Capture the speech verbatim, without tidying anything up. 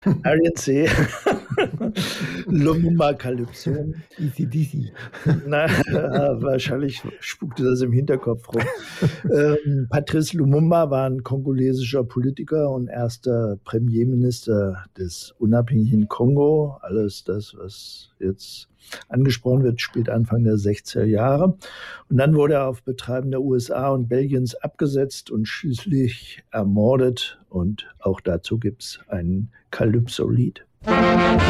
R E C, Lumumba Calypso. A C D C. Na, wahrscheinlich spukte das im Hinterkopf rum. ähm, Patrice Lumumba war ein kongolesischer Politiker und erster Premierminister des unabhängigen Kongo. Alles das, was jetzt angesprochen wird, spielt Anfang der sechziger Jahre. Und dann wurde er auf Betreiben der U S A und Belgiens abgesetzt und schließlich ermordet. Und auch dazu gibt es ein Calypso-Lied.